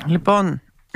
Λοιπόν,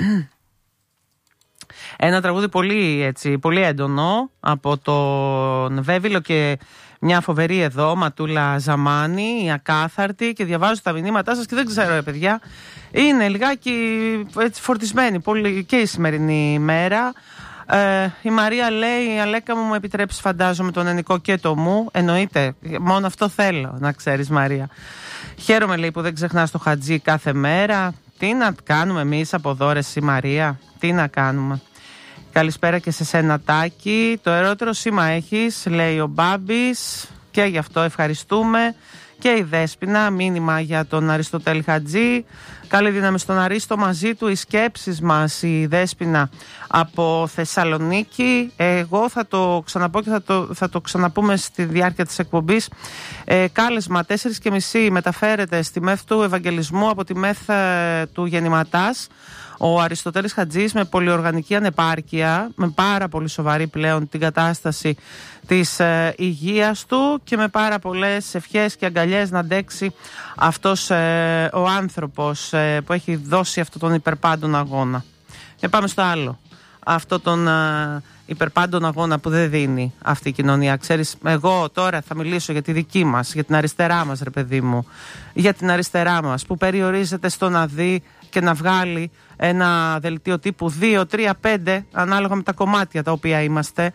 ένα τραγούδι πολύ έντονο από τον Βέβυλο και μια φοβερή εδώ, Ματούλα Ζαμάνη, η Ακάθαρτη, και διαβάζω τα μηνύματά σας και δεν ξέρω, παιδιά, είναι λιγάκι έτσι φορτισμένη πολύ και η σημερινή ημέρα. Η Μαρία λέει: Αλέκα μου επιτρέψεις, φαντάζομαι, τον Ενικό και το μου. Εννοείται, μόνο αυτό θέλω να ξέρεις, Μαρία. Χαίρομαι, λέει, που δεν ξεχνάς το Χατζή κάθε μέρα. Τι να κάνουμε εμείς από εδώ, ρε εσύ, Μαρία, τι να κάνουμε. Καλησπέρα και σε σένα, Τάκη. Το ερώτηρο σήμα έχεις, λέει ο Μπάμπης, και γι' αυτό ευχαριστούμε. Και η Δέσποινα, μήνυμα για τον Αριστοτέλη Χατζή. Καλή δύναμη στον Αρίστο, μαζί του οι σκέψεις μας, η Δέσποινα από Θεσσαλονίκη. Εγώ θα το ξαναπώ και θα το ξαναπούμε στη διάρκεια της εκπομπής. Κάλεσμα 4:30 μεταφέρεται στη ΜΕΘ του Ευαγγελισμού από τη ΜΕΘ του Γεννηματάς ο Αριστοτέλης Χατζής, με πολυοργανική ανεπάρκεια, με πάρα πολύ σοβαρή πλέον την κατάσταση της υγείας του και με πάρα πολλές ευχές και αγκαλιές να αντέξει αυτός ο άνθρωπος που έχει δώσει αυτόν τον υπερπάντων αγώνα. Και πάμε στο άλλο. Αυτό τον υπερπάντων αγώνα που δεν δίνει αυτή η κοινωνία. Ξέρεις, εγώ τώρα θα μιλήσω για τη δική μας, για την αριστερά μας, ρε παιδί μου. Για την αριστερά μας που περιορίζεται στο να δει και να βγάλει ένα δελτίο τύπου 2, 3, 5 ανάλογα με τα κομμάτια τα οποία είμαστε,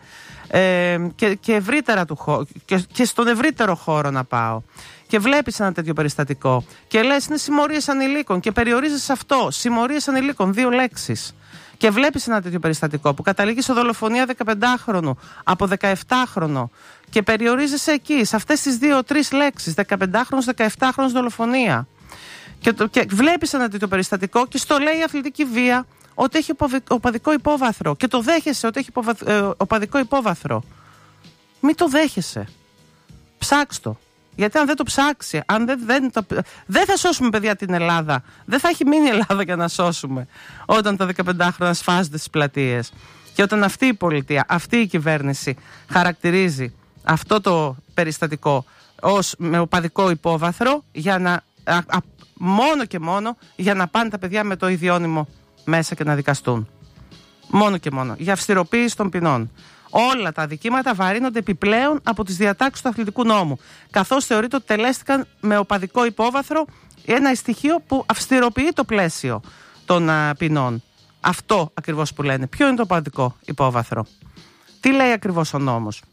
και ευρύτερα και στον ευρύτερο χώρο να πάω και βλέπεις ένα τέτοιο περιστατικό και λες είναι συμμορίες ανηλίκων και περιορίζεις σε αυτό, συμμορίες ανηλίκων, 2 λέξεις, και βλέπεις ένα τέτοιο περιστατικό που καταλήγει σε δολοφονία 15χρονου από 17χρονο και περιορίζεσαι εκεί, σε αυτές τις 2-3 λέξεις, 15χρονος, 17χρονος δολοφονία. Και βλέπεις ένα τέτοιο περιστατικό και στο λέει η αθλητική βία ότι έχει οπαδικό υπόβαθρο και το δέχεσαι ότι έχει οπαδικό υπόβαθρο. Μην το δέχεσαι. Ψάξ' το. Γιατί αν δεν το ψάξει, δεν θα σώσουμε, παιδιά, την Ελλάδα. Δεν θα έχει μείνει η Ελλάδα για να σώσουμε όταν τα 15χρονα σφάζονται στις πλατείες. Και όταν αυτή η πολιτεία, αυτή η κυβέρνηση χαρακτηρίζει αυτό το περιστατικό ως με οπαδικό υπόβαθρο για να... μόνο και μόνο για να πάνε τα παιδιά με το ιδιώνυμο μέσα και να δικαστούν. Μόνο και μόνο. Για αυστηροποίηση των ποινών. Όλα τα αδικήματα βαρύνονται επιπλέον από τις διατάξεις του αθλητικού νόμου, καθώς θεωρείται ότι τελέστηκαν με οπαδικό υπόβαθρο, ένα στοιχείο που αυστηροποιεί το πλαίσιο των ποινών. Αυτό ακριβώς που λένε. Ποιο είναι το οπαδικό υπόβαθρο? Τι λέει ακριβώς ο νόμος?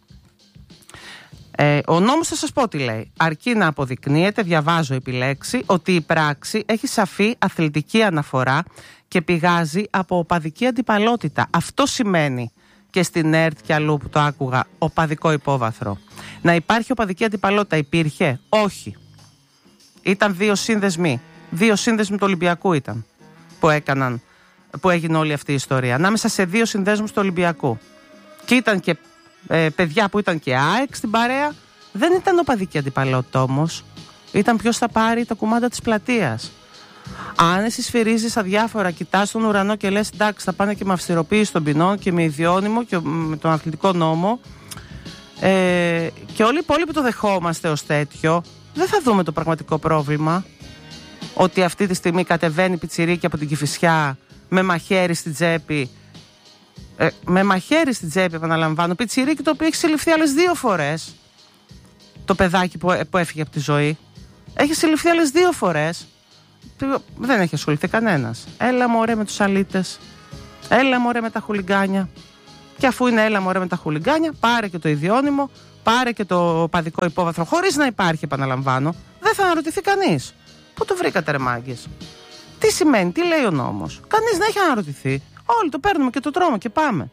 Ο νόμος θα σας πω τι λέει. Αρκεί να αποδεικνύεται, διαβάζω επιλέξει, ότι η πράξη έχει σαφή αθλητική αναφορά και πηγάζει από οπαδική αντιπαλότητα. Αυτό σημαίνει και στην ΕΡΤ και αλλού που το άκουγα οπαδικό υπόβαθρο. Να υπάρχει οπαδική αντιπαλότητα υπήρχε? Όχι. Ήταν 2 σύνδεσμοι. 2 σύνδεσμοι του Ολυμπιακού ήταν που έγινε όλη αυτή η ιστορία. Ανάμεσα σε 2 συνδέσμους του Ολυμπιακού. Και ήταν και παιδιά που ήταν και ΑΕΚ στην παρέα. Δεν ήταν οπαδική αντιπαλότητα όμως. Ήταν ποιος θα πάρει τα κουμάντα της πλατείας. Αν εσύ σφυρίζεις αδιάφορα, κοιτάς τον ουρανό και λες εντάξει, θα πάνε και με αυστηροποίηση των ποινών και με ιδιώνυμο και με τον αθλητικό νόμο, και όλοι οι υπόλοιποι το δεχόμαστε ως τέτοιο, δεν θα δούμε το πραγματικό πρόβλημα. Ότι αυτή τη στιγμή κατεβαίνει πιτσιρίκι από την Κηφισιά με μαχαίρι στην τσέπη. Με μαχαίρι στην τσέπη, επαναλαμβάνω, πιτσιρίκι το οποίο έχει συλληφθεί άλλες 2 φορές. Το παιδάκι που έφυγε από τη ζωή έχει συλληφθεί άλλες 2 φορές. Δεν έχει ασχοληθεί κανένας. Έλα μωρέ με τους αλήτες, έλα μωρέ με τα χουλιγκάνια. Και αφού είναι έλα μωρέ με τα χουλιγκάνια, πάρε και το ιδιώνυμο, πάρε και το οπαδικό υπόβαθρο, χωρίς να υπάρχει, επαναλαμβάνω. Δεν θα αναρωτηθεί κανείς. Πού το βρήκατε, ρε μάγκες? Τι σημαίνει, τι λέει ο νόμος? Κανείς δεν έχει αναρωτηθεί. Όλοι το παίρνουμε και το τρώμε και πάμε.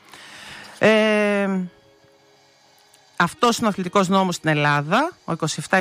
Αυτός είναι ο αθλητικός νόμος στην Ελλάδα, ο 27